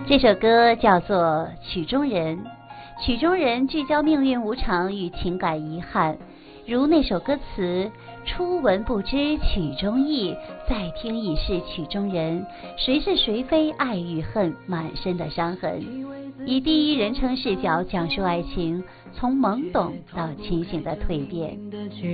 这首歌叫做《曲中人》，曲中人聚焦命运无常与情感遗憾，如那首歌词：初闻不知曲中意，再听已是曲中人。谁是谁非，爱与恨，满身的伤痕。以第一人称视角讲述爱情，从懵懂到清醒的蜕变。